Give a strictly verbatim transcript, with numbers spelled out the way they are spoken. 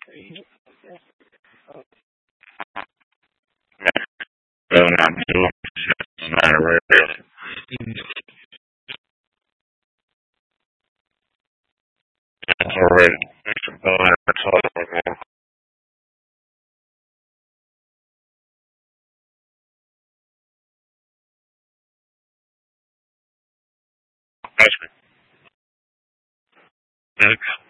Well, I'm doing just not really. It's already. It's a bad talk. That's good.